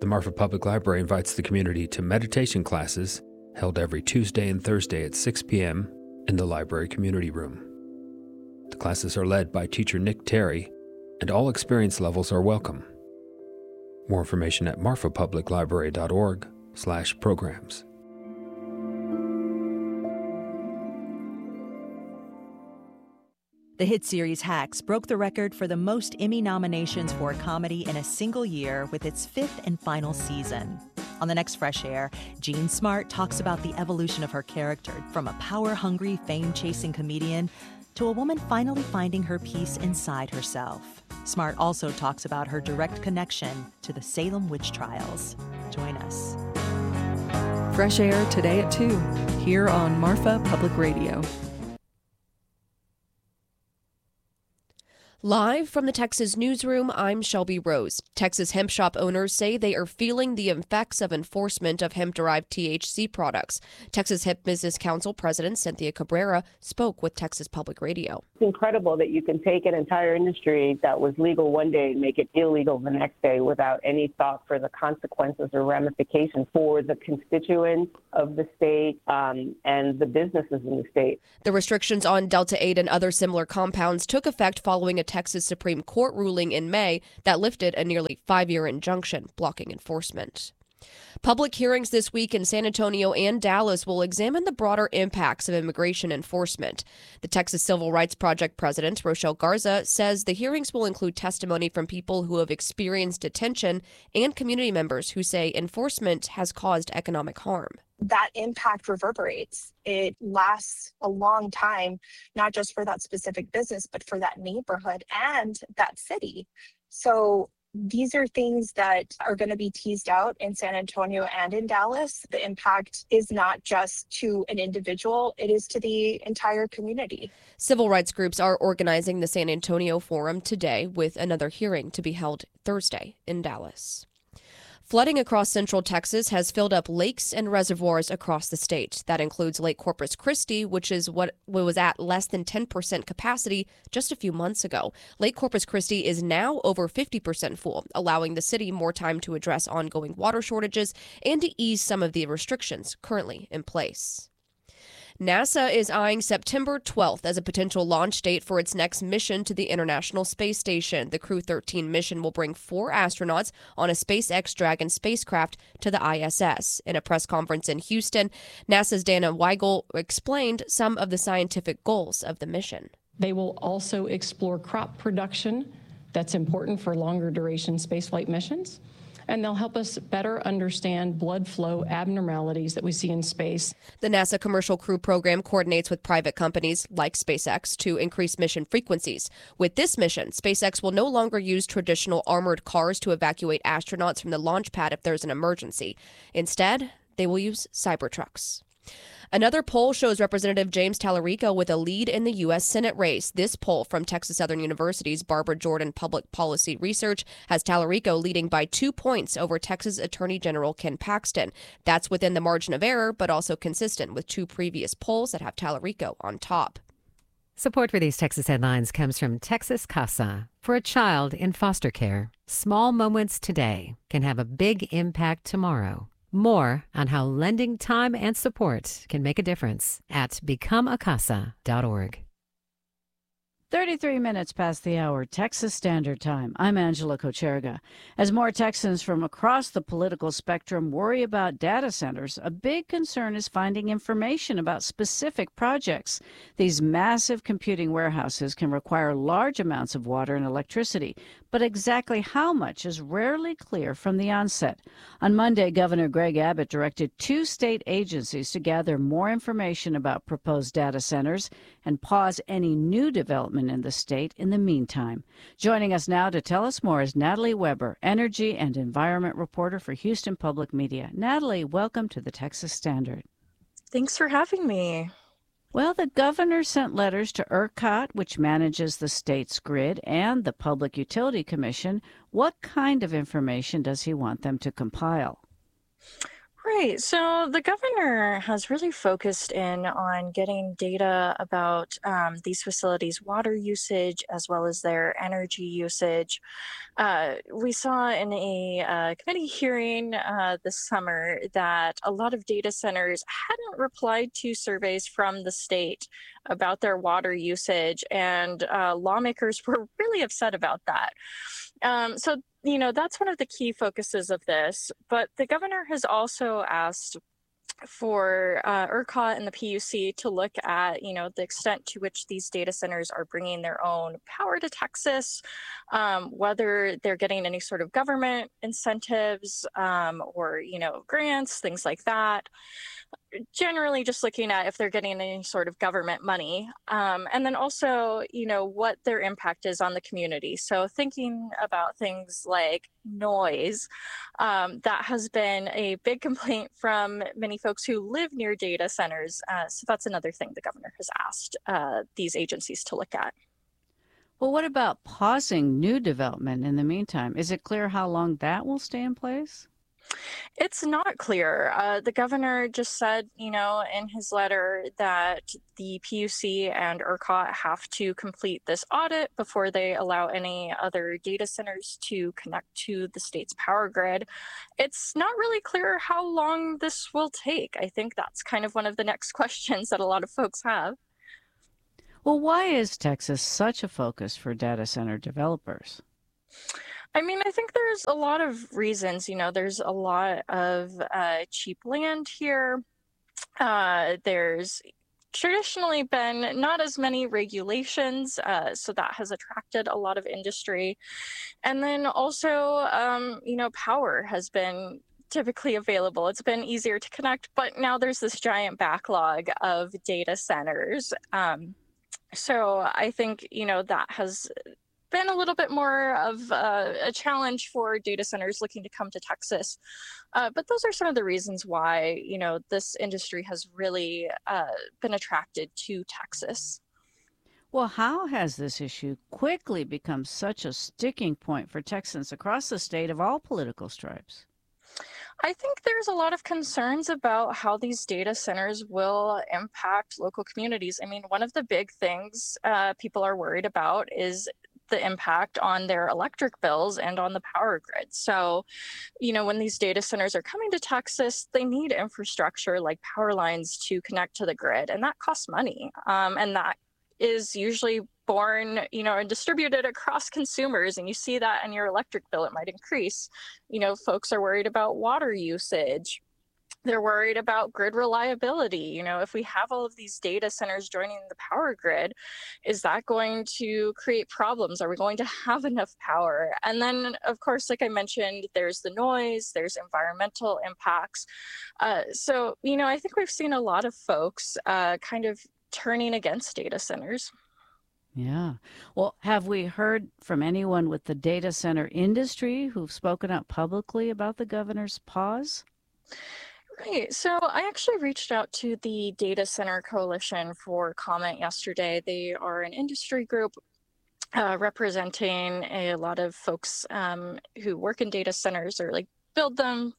The Marfa Public Library invites the community to meditation classes held every Tuesday and Thursday at 6 p.m. in the library community room. The classes are led by teacher Nick Terry, and all experience levels are welcome. More information at marfapubliclibrary.org/programs. The hit series Hacks broke the record for the most Emmy nominations for a comedy in a single year with its 5th and final season. On the next Fresh Air, Jean Smart talks about the evolution of her character from a power-hungry, fame-chasing comedian to a woman finally finding her peace inside herself. Smart also talks about her direct connection to the Salem witch trials. Join us. Fresh Air today at 2, here on Marfa Public Radio. Live from the Texas newsroom, I'm Shelby Rose. Texas hemp shop owners say they are feeling the effects of enforcement of hemp-derived THC products. Texas Hemp Business Council President Cynthia Cabrera spoke with Texas Public Radio. It's incredible that you can take an entire industry that was legal one day and make it illegal the next day without any thought for the consequences or ramifications for the constituents of the state and the businesses in the state. The restrictions on Delta-8 and other similar compounds took effect following a Texas Supreme Court ruling in May that lifted a nearly 5-year injunction blocking enforcement. Public hearings this week in San Antonio and Dallas will examine the broader impacts of immigration enforcement. The Texas Civil Rights Project president, Rochelle Garza, says the hearings will include testimony from people who have experienced detention and community members who say enforcement has caused economic harm. That impact reverberates. It lasts a long time, not just for that specific business, but for that neighborhood and that city. So these are things that are going to be teased out in San Antonio and in Dallas. The impact is not just to an individual, it is to the entire community. Civil rights groups are organizing the San Antonio Forum today, with another hearing to be held Thursday in Dallas. Flooding across central Texas has filled up lakes and reservoirs across the state. That includes Lake Corpus Christi, which is what was at less than 10% capacity just a few months ago. Lake Corpus Christi is now over 50% full, allowing the city more time to address ongoing water shortages and to ease some of the restrictions currently in place. NASA is eyeing September 12th as a potential launch date for its next mission to the International Space Station. The Crew 13 mission will bring 4 astronauts on a SpaceX Dragon spacecraft to the ISS. In a press conference in Houston, NASA's Dana Weigel explained some of the scientific goals of the mission. They will also explore crop production that's important for longer duration spaceflight missions. And they'll help us better understand blood flow abnormalities that we see in space. The NASA Commercial Crew Program coordinates with private companies like SpaceX to increase mission frequencies. With this mission, SpaceX will no longer use traditional armored cars to evacuate astronauts from the launch pad if there's an emergency. Instead, they will use Cybertrucks. Another poll shows Representative James Tallarico with a lead in the U.S. Senate race. This poll from Texas Southern University's Barbara Jordan Public Policy Research has Tallarico leading by 2 points over Texas Attorney General Ken Paxton. That's within the margin of error, but also consistent with 2 previous polls that have Tallarico on top. Support for these Texas headlines comes from Texas Casa. For a child in foster care, small moments today can have a big impact tomorrow. More on how lending time and support can make a difference at becomeacasa.org. 33 minutes past the hour, Texas Standard Time. I'm Angela Kocherga. As more Texans from across the political spectrum worry about data centers, a big concern is finding information about specific projects. These massive computing warehouses can require large amounts of water and electricity, but exactly how much is rarely clear from the onset. On Monday, Governor Greg Abbott directed 2 state agencies to gather more information about proposed data centers and pause any new development in the state in the meantime. Joining us now to tell us more is Natalie Weber, energy and environment reporter for Houston Public Media. Natalie, welcome to the Texas Standard. Thanks for having me. Well, the governor sent letters to ERCOT, which manages the state's grid, and the Public Utility Commission. What kind of information does he want them to compile? Right. So the governor has really focused in on getting data about these facilities' water usage as well as their energy usage. We saw in a committee hearing this summer that a lot of data centers hadn't replied to surveys from the state about their water usage, and lawmakers were really upset about that. So that's one of the key focuses of this. But the governor has also asked for ERCOT and the PUC to look at, the extent to which these data centers are bringing their own power to Texas, whether they're getting any sort of government incentives or, grants, things like that. Generally just looking at if they're getting any sort of government money, and then also, what their impact is on the community. So thinking about things like noise, that has been a big complaint from many folks who live near data centers. So that's another thing the governor has asked these agencies to look at. Well, what about pausing new development in the meantime? Is it clear how long that will stay in place? It's not clear. The governor just said, in his letter that the PUC and ERCOT have to complete this audit before they allow any other data centers to connect to the state's power grid. It's not really clear how long this will take. I think that's kind of one of the next questions that a lot of folks have. Well, why is Texas such a focus for data center developers? I think there's a lot of reasons. There's a lot of cheap land here. There's traditionally been not as many regulations, so that has attracted a lot of industry. And then also, power has been typically available. It's been easier to connect, but now there's this giant backlog of data centers. So I think, that has been a little bit more of a challenge for data centers looking to come to Texas. But those are some of the reasons why, this industry has really been attracted to Texas. Well, how has this issue quickly become such a sticking point for Texans across the state of all political stripes? I think there's a lot of concerns about how these data centers will impact local communities. One of the big things people are worried about is the impact on their electric bills and on the power grid. So, when these data centers are coming to Texas, they need infrastructure like power lines to connect to the grid, and that costs money. And that is usually borne, and distributed across consumers. And you see that in your electric bill, it might increase. Folks are worried about water usage. They're worried about grid reliability. If we have all of these data centers joining the power grid, is that going to create problems? Are we going to have enough power? And then, of course, like I mentioned, there's the noise, there's environmental impacts. So, I think we've seen a lot of folks kind of turning against data centers. Yeah. Well, have we heard from anyone with the data center industry who've spoken out publicly about the governor's pause? Right. So I actually reached out to the Data Center Coalition for comment yesterday. They are an industry group representing a lot of folks who work in data centers or build them.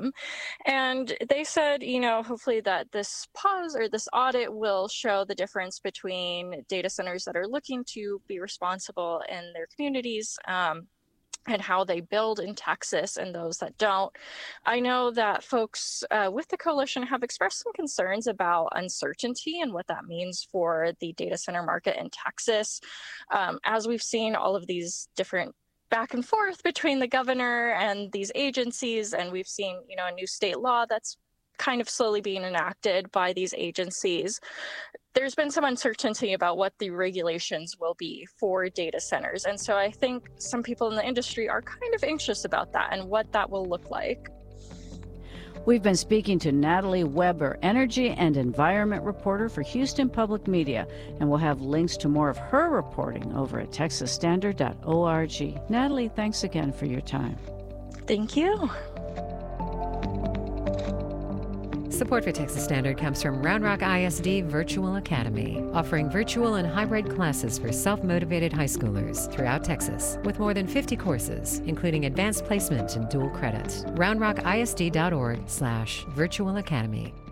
And they said, hopefully that this pause or this audit will show the difference between data centers that are looking to be responsible in their communities and how they build in Texas and those that don't. I know that folks with the coalition have expressed some concerns about uncertainty and what that means for the data center market in Texas. As we've seen all of these different back and forth between the governor and these agencies, and we've seen, a new state law that's kind of slowly being enacted by these agencies. There's been some uncertainty about what the regulations will be for data centers. And so I think some people in the industry are kind of anxious about that and what that will look like. We've been speaking to Natalie Weber, energy and environment reporter for Houston Public Media, and we'll have links to more of her reporting over at texasstandard.org. Natalie, thanks again for your time. Thank you. Support for Texas Standard comes from Round Rock ISD Virtual Academy, offering virtual and hybrid classes for self-motivated high schoolers throughout Texas, with more than 50 courses, including advanced placement and dual credit. RoundRockISD.org/virtual academy.